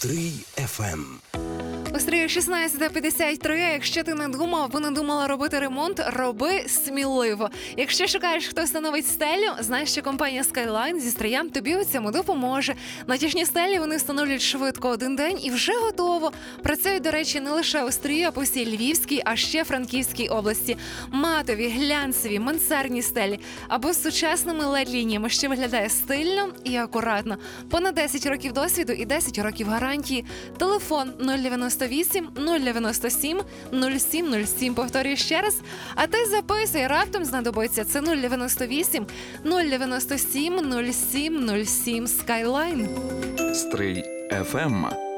Стрий FM. Острія 16:53. Якщо ти не думав або не думала робити ремонт, роби сміливо. Якщо шукаєш, хто встановить стелю, знаєш, що компанія Skyline зі Стріям тобі у цьому допоможе. Натяжні стелі вони встановлюють швидко, один день і вже готово. Працюють, до речі, не лише у Стрії, а по всій Львівській, а ще Франківській області. Матові, глянцеві, мансардні стелі або з сучасними LED-лініями, що виглядає стильно і акуратно. Понад 10 років досвіду і 10 років гарантії. Телефон 098 097 0707. Повторюю ще раз. А ти записуй, раптом знадобиться. Це 098 097 0707. Skyline. Стрий FM.